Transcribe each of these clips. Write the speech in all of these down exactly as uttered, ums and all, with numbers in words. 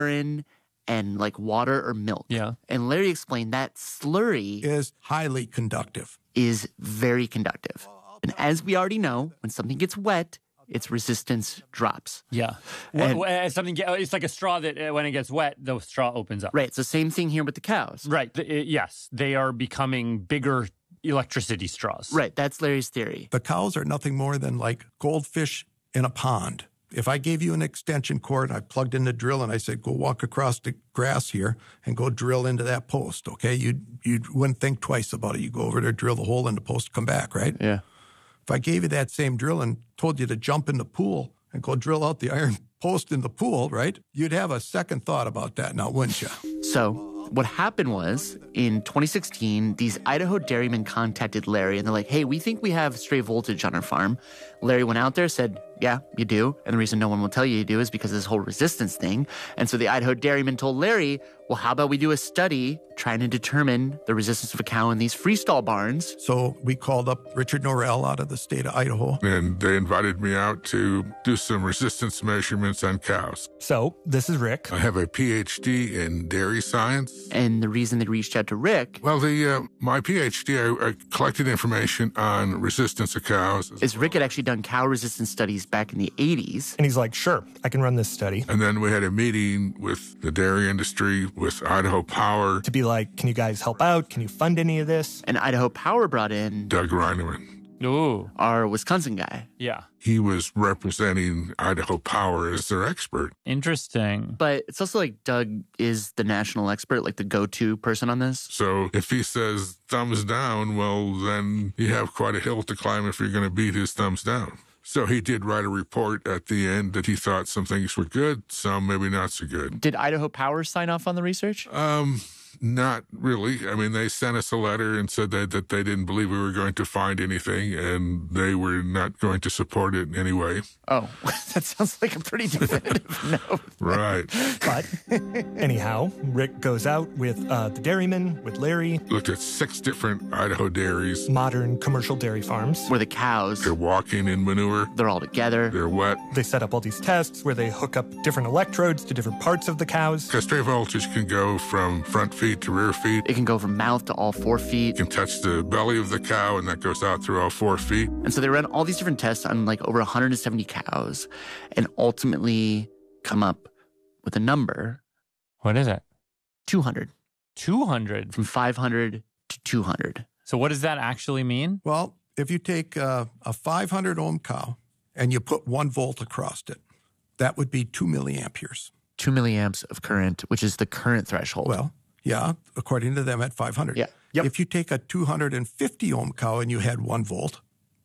urine and like water or milk. Yeah. And Larry explained that slurry is highly conductive. Is very conductive. And as we already know, when something gets wet, its resistance drops. Yeah. And, when, something it's like a straw that uh, when it gets wet, the straw opens up. Right. It's the same thing here with the cows. Right. The, it, yes. They are becoming bigger electricity straws. Right. That's Larry's theory. The cows are nothing more than like goldfish in a pond. If I gave you an extension cord and I plugged in the drill and I said, go walk across the grass here and go drill into that post, okay? You you wouldn't think twice about it. You go over there, drill the hole in the post, come back, right? Yeah. If I gave you that same drill and told you to jump in the pool and go drill out the iron post in the pool, right? You'd have a second thought about that now, wouldn't you? So what happened was, in twenty sixteen, these Idaho dairymen contacted Larry, and they're like, hey, we think we have stray voltage on our farm. Larry went out there, said, yeah, you do. And the reason no one will tell you you do is because of this whole resistance thing. And so the Idaho dairymen told Larry, well, how about we do a study trying to determine the resistance of a cow in these freestall barns? So we called up Richard Norrell out of the state of Idaho. And they invited me out to do some resistance measurements on cows. So this is Rick. I have a P H D in dairy science. And the reason they reached out to Rick... Well, the uh, my P H D, I, I collected information on resistance of cows. Is Rick had actually done cow resistance studies back in the eighties. And he's like, sure, I can run this study. And then we had a meeting with the dairy industry, with Idaho Power. To be like, can you guys help out? Can you fund any of this? And Idaho Power brought in... Doug Reineman. Ooh. Our Wisconsin guy. Yeah. He was representing Idaho Power as their expert. Interesting. But it's also like Doug is the national expert, like the go-to person on this. So if he says thumbs down, well, then you have quite a hill to climb if you're going to beat his thumbs down. So he did write a report at the end that he thought some things were good, some maybe not so good. Did Idaho Power sign off on the research? Um... Not really. I mean, they sent us a letter and said that, that they didn't believe we were going to find anything, and they were not going to support it in any way. Oh, that sounds like a pretty definitive no. Right. But anyhow, Rick goes out with uh, the dairymen, with Larry. Looked at six different Idaho dairies. Modern commercial dairy farms. Where the cows... They're walking in manure. They're all together. They're wet. They set up all these tests where they hook up different electrodes to different parts of the cows. Because stray voltage can go from front feet to rear feet. It can go from mouth to all four feet. You can touch the belly of the cow, and that goes out through all four feet. And so they ran all these different tests on like over one hundred seventy cows and ultimately come up with a number. What is it? two hundred. two hundred? From five hundred to two hundred. So what does that actually mean? Well, if you take uh, a five hundred ohm cow and you put one volt across it, that would be two milliamperes. Two milliamps of current, which is the current threshold. Well, yeah, according to them at five hundred. Yeah. Yep. If you take a two hundred fifty ohm cow and you had one volt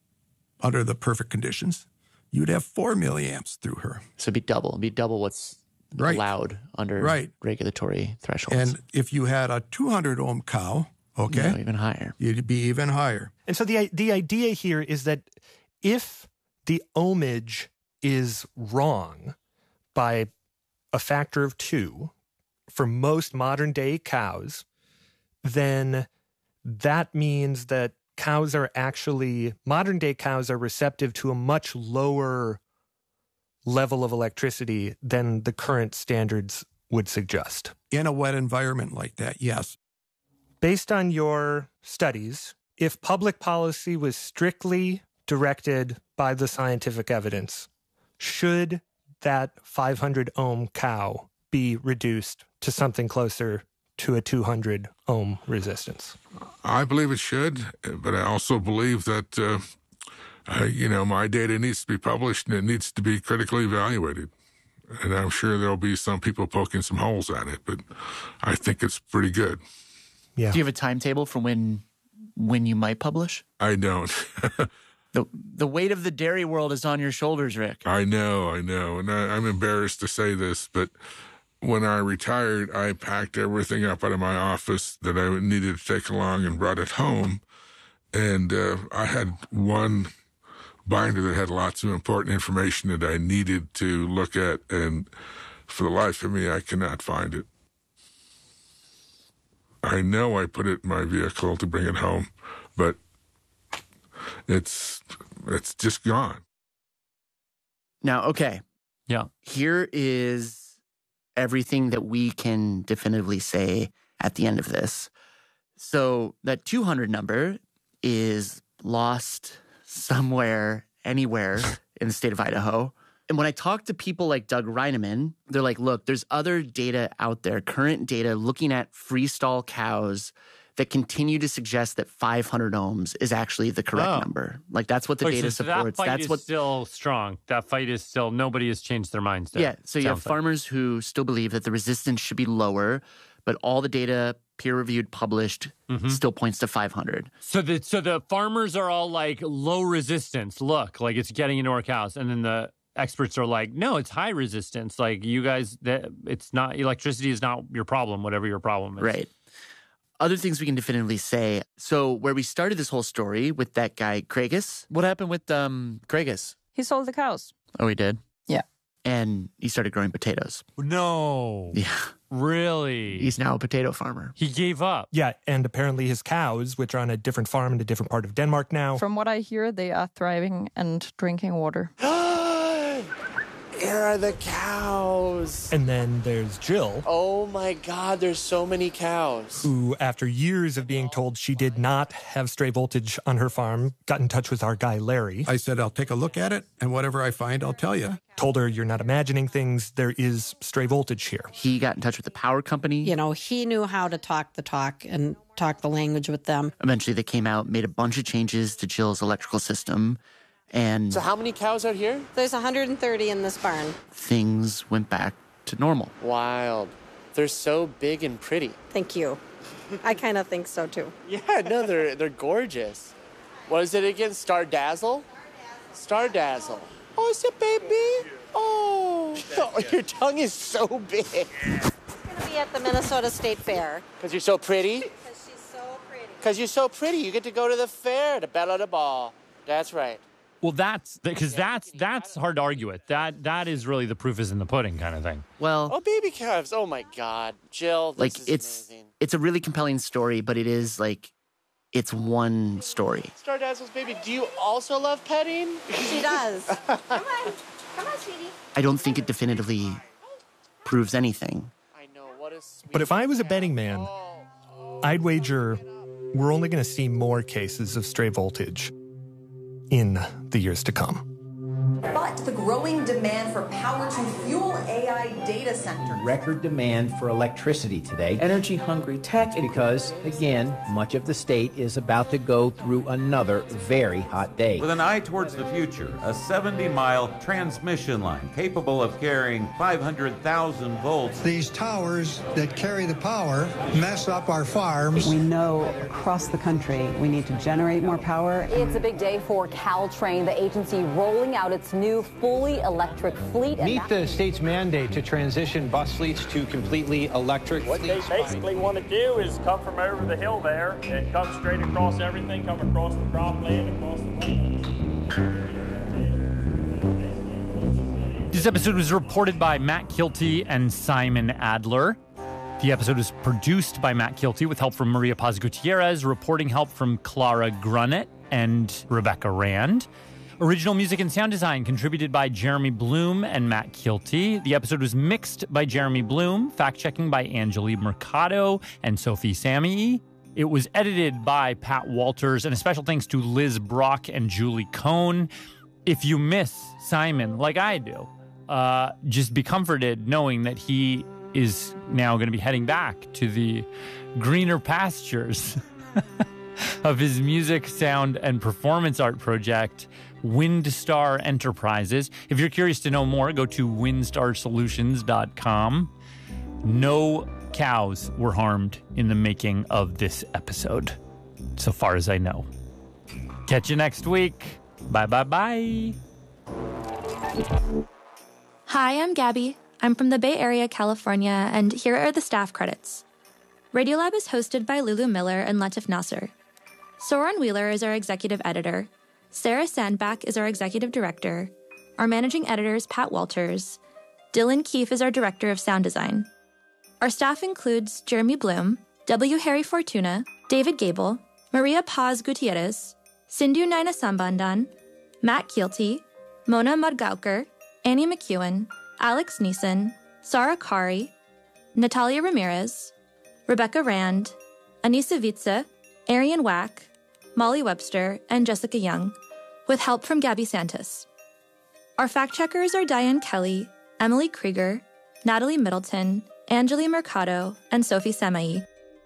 under the perfect conditions, you'd have four milliamps through her. So it'd be double. It'd be double what's right. allowed under right. regulatory thresholds. And if you had a two hundred ohm cow, okay, no, even higher. You'd be even higher. And so the the idea here is that if the ohmage is wrong by a factor of two for most modern day cows, then that means that cows are actually, modern day cows are receptive to a much lower level of electricity than the current standards would suggest. In a wet environment like that, yes. Based on your studies, if public policy was strictly directed by the scientific evidence, should that five hundred ohm cow be reduced to something closer to a two hundred ohm resistance? I believe it should, but I also believe that, uh, uh, you know, my data needs to be published and it needs to be critically evaluated. And I'm sure there'll be some people poking some holes at it, but I think it's pretty good. Yeah. Do you have a timetable for when when you might publish? I don't. The the weight of the dairy world is on your shoulders, Rick. I know, I know. And I, I'm embarrassed to say this, but when I retired, I packed everything up out of my office that I needed to take along and brought it home. And uh, I had one binder that had lots of important information that I needed to look at. And for the life of me, I cannot find it. I know I put it in my vehicle to bring it home, but it's it's just gone. Now, okay. Yeah. Here is everything that we can definitively say at the end of this. So that two hundred number is lost somewhere, anywhere in the state of Idaho. And when I talk to people like Doug Reineman, they're like, look, there's other data out there, current data looking at freestall cows that continue to suggest that five hundred ohms is actually the correct Oh. number. Like that's what the Okay, data so supports. That fight That's is what still strong. That fight is still, nobody has changed their minds there. Yeah, so you have Sounds like. farmers who still believe that the resistance should be lower, but all the data peer-reviewed, published, Mhm. still points to five hundred. So the so the farmers are all like low resistance. Look, like it's getting into our cows, and then the experts are like, no, it's high resistance. Like you guys, that it's not electricity is not your problem. Whatever your problem is, Right. Other things we can definitively say. So where we started this whole story with that guy, Craigus, what happened with um, Craigus? He sold the cows. Oh, he did? Yeah. And he started growing potatoes. No, Yeah. really, He's now a potato farmer. he gave up. Yeah, and apparently his cows, which are on a different farm in a different part of Denmark now. From what I hear, they are thriving and drinking water. Here are the cows. And then there's Jill, Oh my God, there's so many cows. who, after years of being told she did not have stray voltage on her farm, got in touch with our guy Larry. I said, I'll take a look at it, and whatever I find, I'll tell you. Told her, you're not imagining things. There is stray voltage here. He got in touch with the power company. You know, he knew how to talk the talk and talk the language with them. Eventually, they came out, made a bunch of changes to Jill's electrical system. And so how many cows are here? There's one hundred thirty in this barn. Things went back to normal. Wild. They're so big and pretty. Thank you. I kind of think so, too. Yeah, no, they're they're gorgeous. What is it again? Star Dazzle? Star Dazzle. Oh, is it baby? Oh. Oh, your tongue is so big. I'm going to be at the Minnesota State Fair. Because you're so pretty? Because she's so pretty. Because you're so pretty. You get to go to the fair to bet on a ball. That's right. Well, that's because that's that's hard to argue with. That that is really the proof is in the pudding kind of thing. Well, Oh, baby calves. Oh, my God. Jill, this like is it's amazing. it's a really compelling story, but it is like it's one story. Star Dazzle's baby, do you also love petting? She does. Come on. Come on, sweetie. I don't think it definitively proves anything. I know, what a sweet But if I was a betting cat. man, Oh. I'd wager we're only going to see more cases of stray voltage in the years to come. But the growing demand for power to fuel A I data centers. Record demand for electricity today. Energy-hungry tech. Because, again, much of the state is about to go through another very hot day. With an eye towards the future, a seventy-mile transmission line capable of carrying five hundred thousand volts. These towers that carry the power mess up our farms. We know across the country we need to generate more power. It's a big day for Caltrain, the agency rolling out its new fully electric fleet. Meet the state's mandate to transition bus fleets to completely electric What fleets. they basically want to do is come from over the hill there and come straight across everything, come across the cropland, across the land. This episode was reported by Matt Kilty and Simon Adler. The episode was produced by Matt Kilty with help from Maria Paz Gutierrez, reporting help from Clara Grunnett and Rebecca Rand. Original music and sound design contributed by Jeremy Bloom and Matt Kilty. The episode was mixed by Jeremy Bloom, fact-checking by Angeli Mercado and Sophie Samii. It was edited by Pat Walters, and a special thanks to Liz Brock and Julie Cohn. If you miss Simon, like I do, uh, just be comforted knowing that he is now going to be heading back to the greener pastures of his music, sound, and performance art project, Windstar Enterprises. If you're curious to know more, go to windstar solutions dot com. No cows were harmed in the making of this episode, so far as I know. Catch you next week. Bye, bye, bye. Hi, I'm Gabby. I'm from the Bay Area, California, and here are the staff credits. Radiolab is hosted by Lulu Miller and Latif Nasser. Soren Wheeler is our executive editor. Sarah Sandbach is our executive director. Our managing editor is Pat Walters. Dylan Keefe is our director of sound design. Our staff includes Jeremy Bloom, W. Harry Fortuna, David Gable, Maria Paz Gutierrez, Sindhu Naina Sambandan, Matt Kielty, Mona Mudgaukar, Annie McEwen, Alex Neeson, Sarah Kari, Natalia Ramirez, Rebecca Rand, Anissa Vitze, Arian Wack, Molly Webster, and Jessica Young, with help from Gabby Santos. Our fact-checkers are Diane Kelly, Emily Krieger, Natalie Middleton, Anjali Mercado, and Sophie Samai.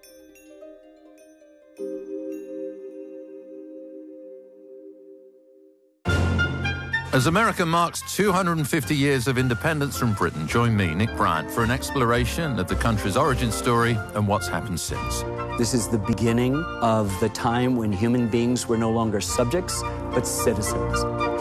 As America marks two hundred fifty years of independence from Britain, join me, Nick Bryant, for an exploration of the country's origin story and what's happened since. This is the beginning of the time when human beings were no longer subjects, but citizens.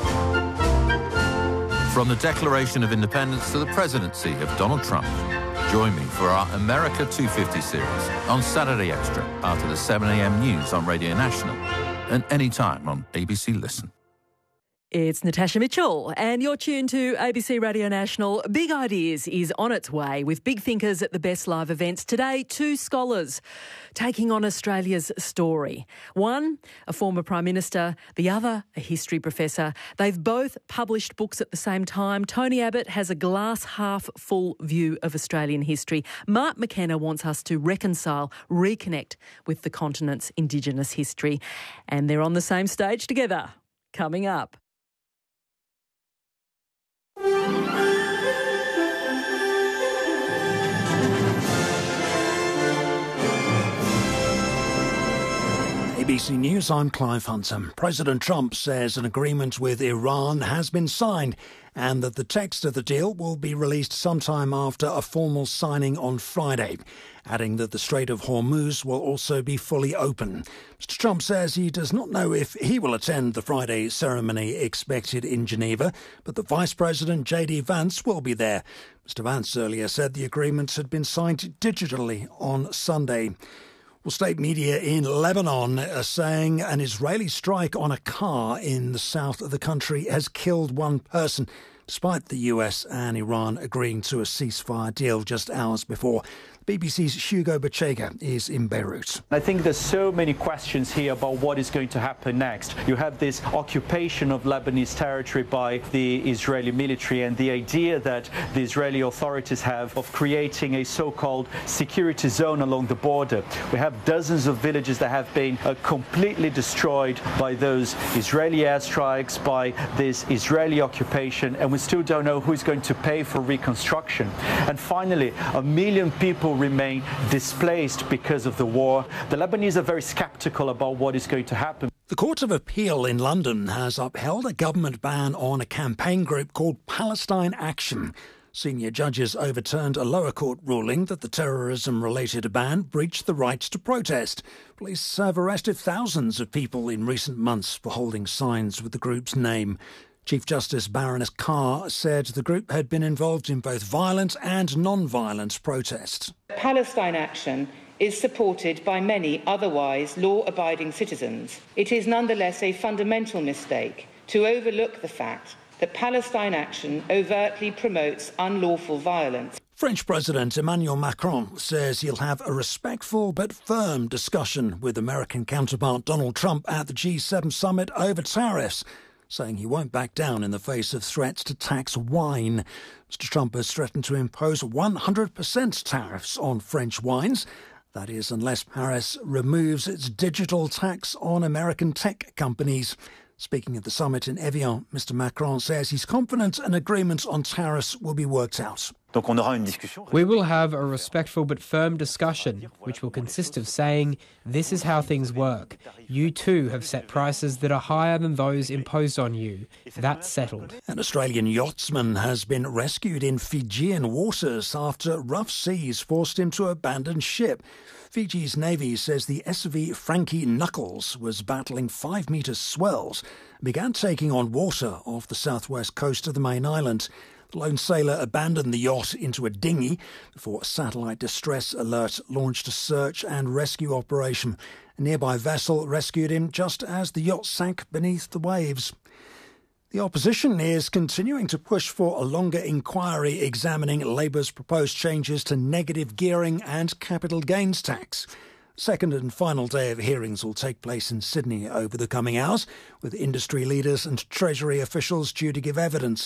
From the Declaration of Independence to the presidency of Donald Trump, join me for our America two fifty series on Saturday Extra after the seven a.m. news on Radio National and anytime on A B C Listen. It's Natasha Mitchell, and you're tuned to A B C Radio National. Big Ideas is on its way with big thinkers at the Best Live events. Today, two scholars taking on Australia's story. One, a former Prime Minister, the other, a history professor. They've both published books at the same time. Tony Abbott has a glass-half-full view of Australian history. Mark McKenna wants us to reconcile, reconnect with the continent's Indigenous history. And they're on the same stage together. Coming up. A B C News, I'm Clive Hunter. President Trump says an agreement with Iran has been signed and that the text of the deal will be released sometime after a formal signing on Friday, adding that the Strait of Hormuz will also be fully open. Mister Trump says he does not know if he will attend the Friday ceremony expected in Geneva, but that Vice President J D Vance will be there. Mister Vance earlier said the agreement had been signed digitally on Sunday. Well, state media in Lebanon are saying an Israeli strike on a car in the south of the country has killed one person, despite the U S and Iran agreeing to a ceasefire deal just hours before. B B C's Hugo Bachega is in Beirut. I think there's so many questions here about what is going to happen next. You have this occupation of Lebanese territory by the Israeli military and the idea that the Israeli authorities have of creating a so-called security zone along the border. We have dozens of villages that have been uh, completely destroyed by those Israeli airstrikes, by this Israeli occupation, and we still don't know who's going to pay for reconstruction. And finally, a million people remain displaced because of the war. The Lebanese are very sceptical about what is going to happen. The Court of Appeal in London has upheld a government ban on a campaign group called Palestine Action. Senior judges overturned a lower court ruling that the terrorism-related ban breached the right to protest. Police have arrested thousands of people in recent months for holding signs with the group's name. Chief Justice Baroness Carr said the group had been involved in both violent and non-violent protests. Palestine Action is supported by many otherwise law-abiding citizens. It is nonetheless a fundamental mistake to overlook the fact that Palestine Action overtly promotes unlawful violence. French President Emmanuel Macron says he'll have a respectful but firm discussion with American counterpart Donald Trump at the G seven summit over tariffs, saying he won't back down in the face of threats to tax wine. Mister Trump has threatened to impose one hundred percent tariffs on French wines. That is, unless Paris removes its digital tax on American tech companies. Speaking at the summit in Evian, Mister Macron says he's confident an agreement on tariffs will be worked out. We will have a respectful but firm discussion, which will consist of saying, this is how things work. You too have set prices that are higher than those imposed on you. That's settled. An Australian yachtsman has been rescued in Fijian waters after rough seas forced him to abandon ship. Fiji's Navy says the S V Frankie Knuckles was battling five-metre swells and began taking on water off the southwest coast of the main island. The lone sailor abandoned the yacht into a dinghy before a satellite distress alert launched a search and rescue operation. A nearby vessel rescued him just as the yacht sank beneath the waves. The opposition is continuing to push for a longer inquiry examining Labour's proposed changes to negative gearing and capital gains tax. Second and final day of hearings will take place in Sydney over the coming hours, with industry leaders and Treasury officials due to give evidence.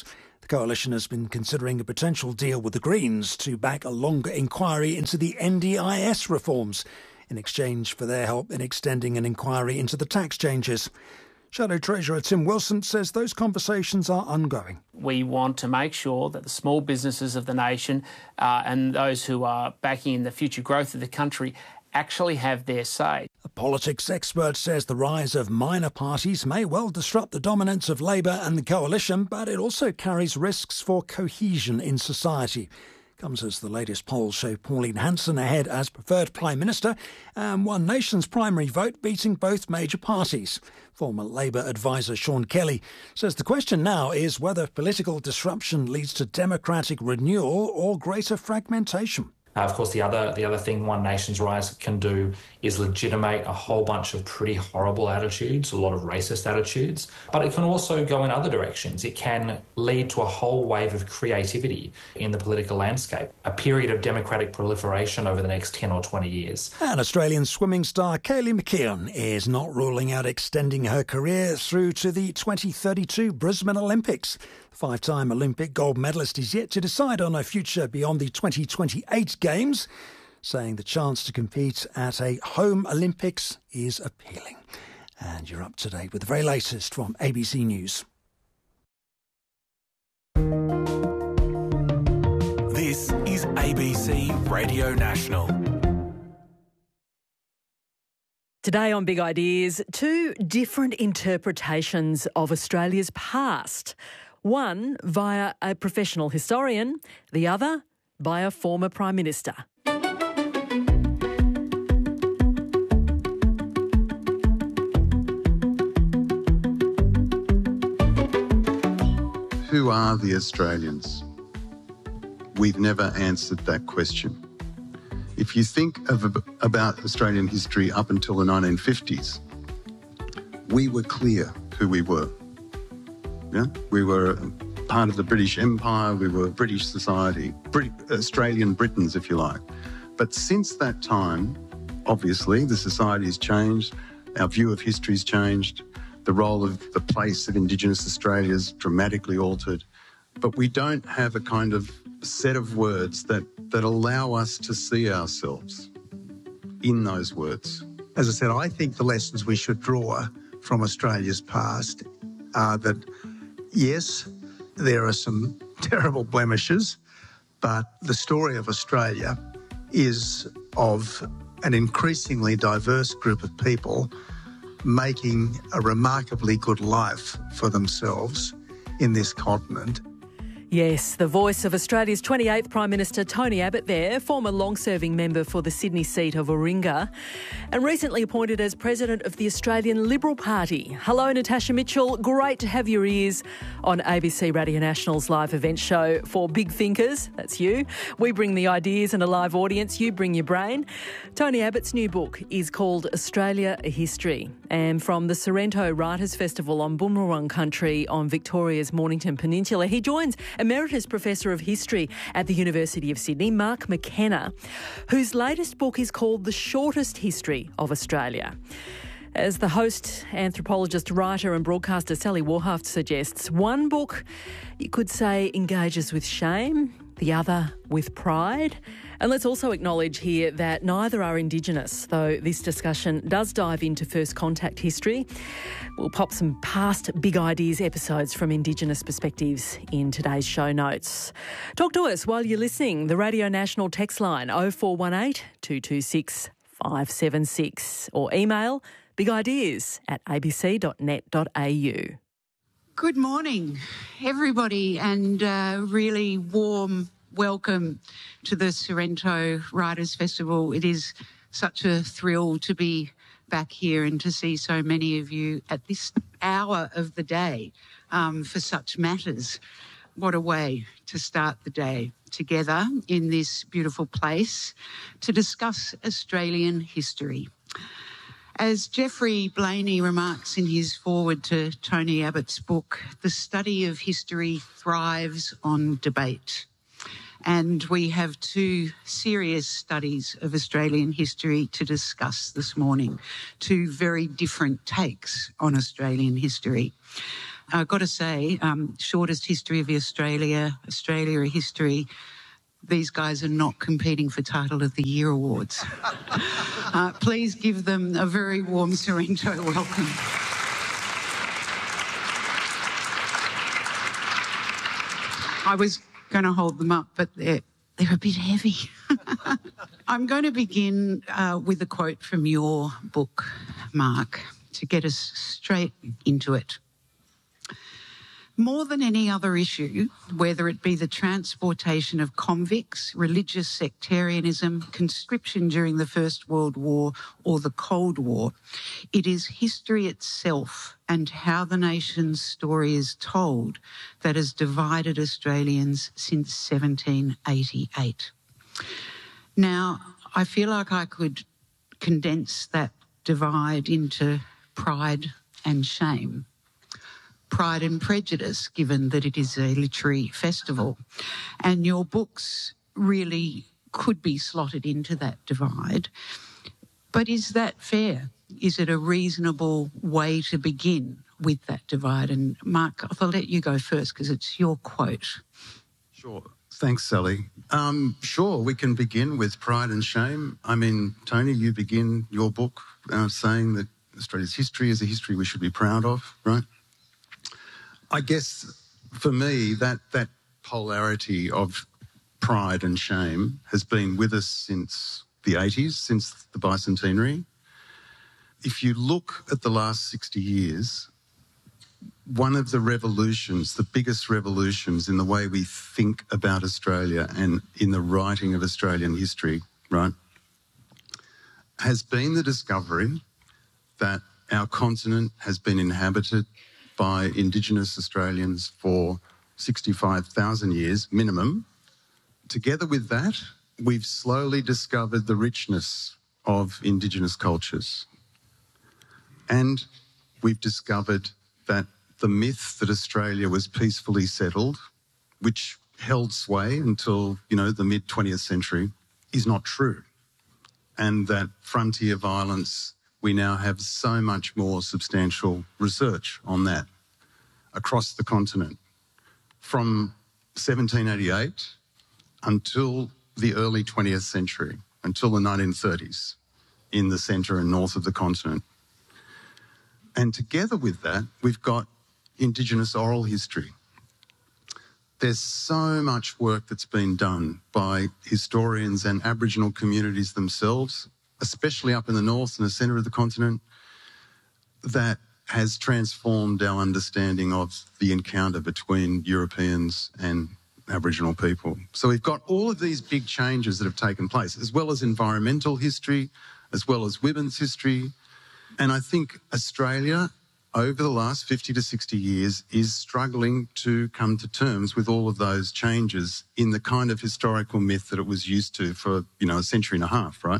The coalition has been considering a potential deal with the Greens to back a longer inquiry into the N D I S reforms in exchange for their help in extending an inquiry into the tax changes. Shadow Treasurer Tim Wilson says those conversations are ongoing. We want to make sure that the small businesses of the nation uh, and those who are backing in the future growth of the country actually have their say. A politics expert says the rise of minor parties may well disrupt the dominance of Labour and the coalition, but it also carries risks for cohesion in society. Comes as the latest polls show Pauline Hanson ahead as preferred Prime Minister and One Nation's primary vote beating both major parties. Former Labour advisor Sean Kelly says the question now is whether political disruption leads to democratic renewal or greater fragmentation. Uh, of course, the other the other thing One Nation's rise can do is legitimate a whole bunch of pretty horrible attitudes, a lot of racist attitudes, but it can also go in other directions. It can lead to a whole wave of creativity in the political landscape, a period of democratic proliferation over the next ten or twenty years. And Australian swimming star Kaylee McKeown is not ruling out extending her career through to the twenty thirty-two Brisbane Olympics. Five-time Olympic gold medalist is yet to decide on her future beyond the twenty twenty-eight Games, saying the chance to compete at a home Olympics is appealing. And you're up to date with the very latest from A B C News. This is A B C Radio National. Today on Big Ideas, two different interpretations of Australia's past. One via a professional historian, the other by a former Prime Minister. Who are the Australians? We've never answered that question. If you think of about Australian history up until the nineteen fifties, we were clear who we were. Yeah? We were part of the British Empire, we were British society, Brit- Australian Britons, if you like. But since that time, obviously, the society has changed, our view of history has changed, the role of the place of Indigenous Australia is dramatically altered. But we don't have a kind of set of words that, that allow us to see ourselves in those words. As I said, I think the lessons we should draw from Australia's past are that, yes, there are some terrible blemishes, but the story of Australia is of an increasingly diverse group of people making a remarkably good life for themselves in this continent. Yes, the voice of Australia's twenty-eighth Prime Minister Tony Abbott there, former long-serving member for the Sydney seat of Warringah, and recently appointed as President of the Australian Liberal Party. Hello, Natasha Mitchell. Great to have your ears on A B C Radio National's live event show for big thinkers. That's you. We bring the ideas and a live audience. You bring your brain. Tony Abbott's new book is called Australia, a History. And from the Sorrento Writers' Festival on Boon Wurrung country on Victoria's Mornington Peninsula, he joins Emeritus Professor of History at the University of Sydney, Mark McKenna, whose latest book is called The Shortest History of Australia. As the host, anthropologist, writer and broadcaster Sally Warhaft suggests, one book, you could say, engages with shame, the other with pride. And let's also acknowledge here that neither are Indigenous, though this discussion does dive into First Contact history. We'll pop some past Big Ideas episodes from Indigenous perspectives in today's show notes. Talk to us while you're listening. The Radio National text line oh four one eight, two two six, five seven six or email bigideas at a b c dot net dot a u. Good morning, everybody, and uh, really warm welcome to the Sorrento Writers' Festival. It is such a thrill to be back here and to see so many of you at this hour of the day um, for such matters. What a way to start the day together in this beautiful place to discuss Australian history. As Geoffrey Blaney remarks in his foreword to Tony Abbott's book, the study of history thrives on debate. And we have two serious studies of Australian history to discuss this morning, two very different takes on Australian history. I've got to say, um, shortest history of Australia, Australia a history. These guys are not competing for Title of the Year awards. uh, please give them a very warm Sorrento welcome. I was going to hold them up, but they're, they're a bit heavy. I'm going to begin uh, with a quote from your book, Mark, to get us straight into it. More than any other issue, whether it be the transportation of convicts, religious sectarianism, conscription during the First World War or the Cold War, it is history itself and how the nation's story is told that has divided Australians since seventeen eighty-eight. Now, I feel like I could condense that divide into pride and shame. Pride and Prejudice, given that it is a literary festival. And your books really could be slotted into that divide. But is that fair? Is it a reasonable way to begin with that divide? And Mark, I'll let you go first because it's your quote. Sure. Thanks, Sally. Um, sure, we can begin with pride and shame. I mean, Tony, you begin your book uh, saying that Australia's history is a history we should be proud of, right? I guess for me, that, that polarity of pride and shame has been with us since the eighties, since the bicentenary. If you look at the last sixty years, one of the revolutions, the biggest revolutions in the way we think about Australia and in the writing of Australian history, right, has been the discovery that our continent has been inhabited by Indigenous Australians for sixty-five thousand years minimum. Together with that, we've slowly discovered the richness of Indigenous cultures. And we've discovered that the myth that Australia was peacefully settled, which held sway until, you know, the mid-twentieth century, is not true. And that frontier violence, we now have so much more substantial research on that across the continent. From seventeen eighty-eight until the early twentieth century, until the nineteen thirties, in the centre and north of the continent. And together with that, we've got Indigenous oral history. There's so much work that's been done by historians and Aboriginal communities themselves, especially up in the north and the centre of the continent, that has transformed our understanding of the encounter between Europeans and Aboriginal people. So we've got all of these big changes that have taken place, as well as environmental history, as well as women's history. And I think Australia, over the last fifty to sixty years, is struggling to come to terms with all of those changes in the kind of historical myth that it was used to for, you know, a century and a half, right?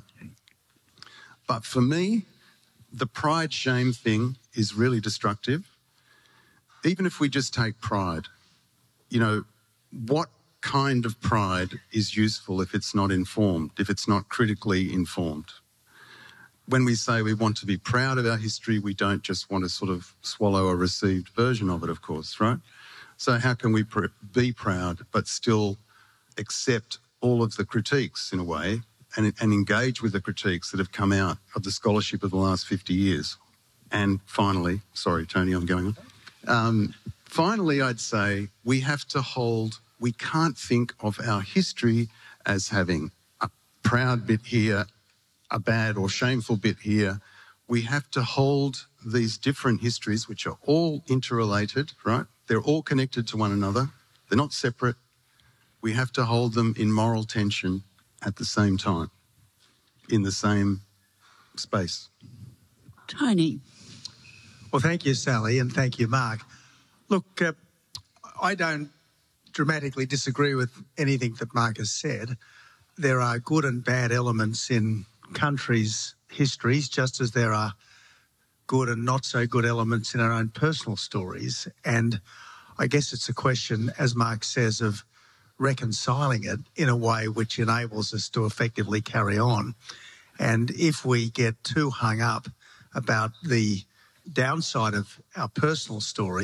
But for me, the pride-shame thing is really destructive. Even if we just take pride, you know, what kind of pride is useful if it's not informed, if it's not critically informed? When we say we want to be proud of our history, we don't just want to sort of swallow a received version of it, of course, right? So how can we pr- be proud but still accept all of the critiques in a way and, and engage with the critiques that have come out of the scholarship of the last fifty years? And finally, sorry, Tony, I'm going on. Um, finally, I'd say we have to hold, we can't think of our history as having a proud bit here, a bad or shameful bit here. We have to hold these different histories, which are all interrelated, right? They're all connected to one another. They're not separate. We have to hold them in moral tension at the same time, in the same space. Tony. Well, thank you, Sally, and thank you, Mark. Look, uh, I don't dramatically disagree with anything that Mark has said. There are good and bad elements in countries' histories, just as there are good and not so good elements in our own personal stories. And I guess it's a question, as Mark says, of reconciling it in a way which enables us to effectively carry on. And if we get too hung up about the downside of our personal story,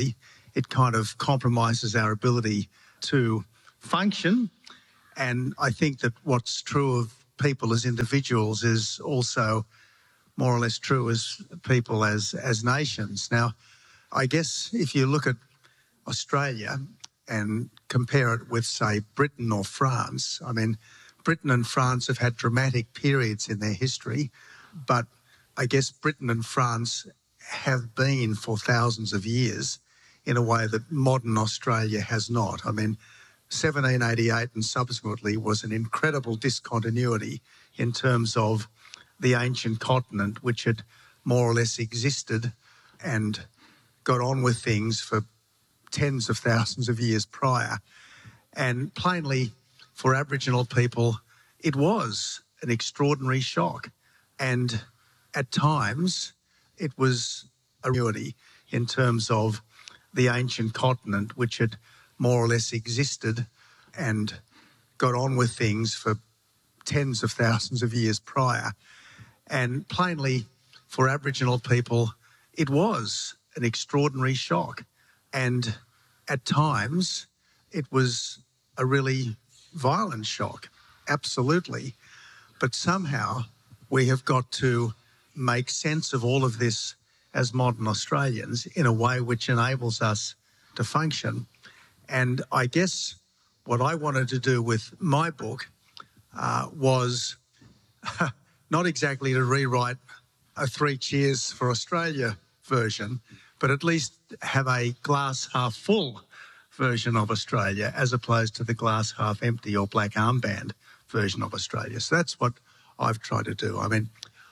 it kind of compromises our ability to function. And I think that what's true of people as individuals is also more or less true as people as, as nations. Now, I guess if you look at Australia and compare it with, say, Britain or France, I mean, Britain and France have had dramatic periods in their history, but I guess Britain and France have been for thousands of years in a way that modern Australia has not. I mean, seventeen eighty-eight and subsequently was an incredible discontinuity in terms of the ancient continent, which had more or less existed and got on with things for tens of thousands of years prior. And plainly, for Aboriginal people, it was an extraordinary shock. And at times, it was a continuity in terms of the ancient continent, which had more or less existed and got on with things for tens of thousands of years prior. And plainly, for Aboriginal people, it was an extraordinary shock. And at times, it was a really violent shock, absolutely. But somehow we have got to make sense of all of this as modern Australians in a way which enables us to function. And I guess what I wanted to do with my book uh, was not exactly to rewrite a Three Cheers for Australia version, but at least have a glass half full version of Australia as opposed to the glass half empty or black armband version of Australia. So that's what I've tried to do. I mean,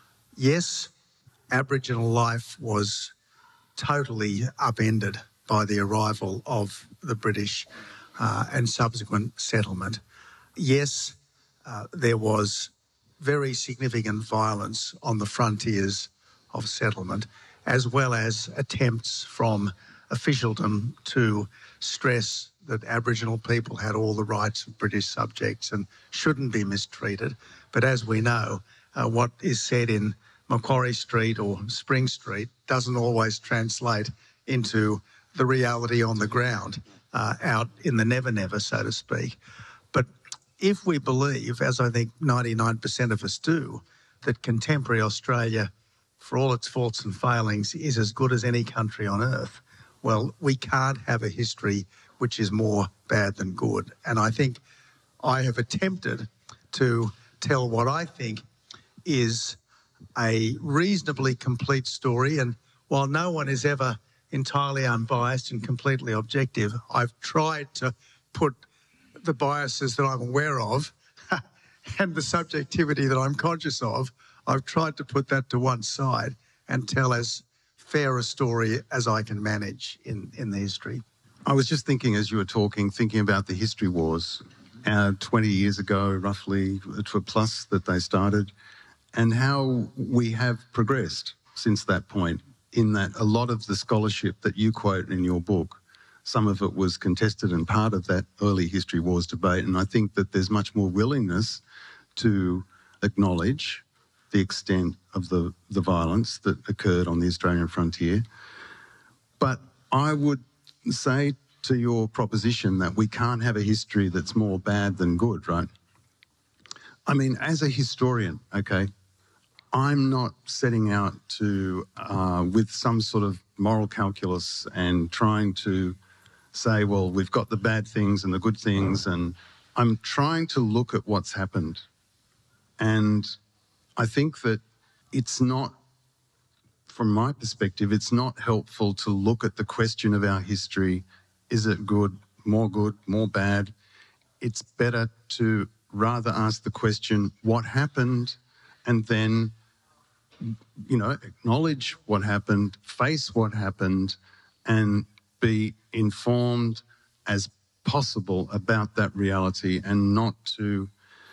yes, Aboriginal life was totally upended by the arrival of the British uh, and subsequent settlement. Yes, uh, there was very significant violence on the frontiers of settlement, as well as attempts from officialdom to stress that Aboriginal people had all the rights of British subjects and shouldn't be mistreated. But as we know, uh, what is said in Macquarie Street or Spring Street doesn't always translate into the reality on the ground, uh, out in the never-never, so to speak. But if we believe, as I think ninety-nine percent of us do, that contemporary Australia, for all its faults and failings, is as good as any country on earth, well, we can't have a history which is more bad than good. And I think I have attempted to tell what I think is a reasonably complete story. And while no one is ever entirely unbiased and completely objective, I've tried to put the biases that I'm aware of and the subjectivity that I'm conscious of, I've tried to put that to one side and tell as fair a story as I can manage in, in the history. I was just thinking as you were talking, thinking about the history wars, uh, twenty years ago, roughly, to plus that they started, and how we have progressed since that point, in that a lot of the scholarship that you quote in your book, some of it was contested and part of that early history wars debate, and I think that there's much more willingness to acknowledge the extent of the, the violence that occurred on the Australian frontier. But I would say to your proposition that we can't have a history that's more bad than good, right? I mean, as a historian, okay, I'm not setting out to, uh, with some sort of moral calculus and trying to say, well, we've got the bad things and the good things, and I'm trying to look at what's happened. And I think that it's not, from my perspective, it's not helpful to look at the question of our history, is it good, more good, more bad? It's better to rather ask the question, what happened, and then, you know, acknowledge what happened, face what happened, and be informed as possible about that reality, and not to...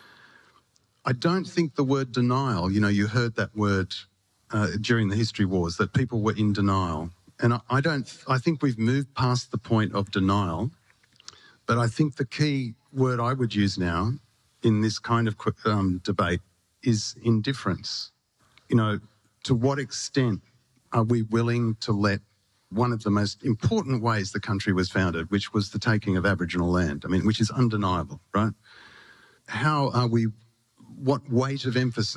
I don't think the word denial, you know, you heard that word uh, during the history wars, that people were in denial. And I, I don't, I think we've moved past the point of denial, but I think the key word I would use now in this kind of um, debate is indifference. You know, to what extent are we willing to let one of the most important ways the country was founded, which was the taking of Aboriginal land, I mean, which is undeniable, right? How are we, what weight of emphasis